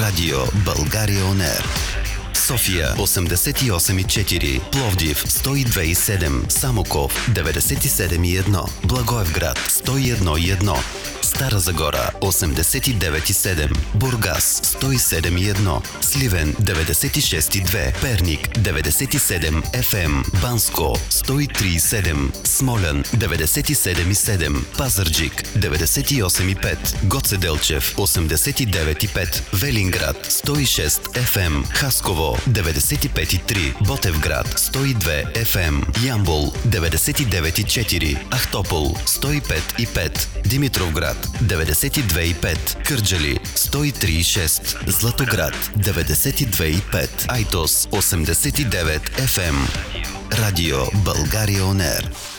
Радио България On Air. София 88,4, Пловдив 102,7, Самоков 97,1, Благоевград 101,1, Стара Загора 89,7, Бургас 107,1, Сливен 96,2, Перник 97 FM, Банско 103,7, Смолян 97,7, Пазарджик 98,5, Гоце Делчев 89,5, Велинград 106 FM, Хасково 95,3, Ботевград 102 FM, Ямбол 99,4, Ахтопол 105,5, Димитровград 92,5, Кърджали 103,6, Златоград 92,5, Айтос 89 FM. Радио България On Air.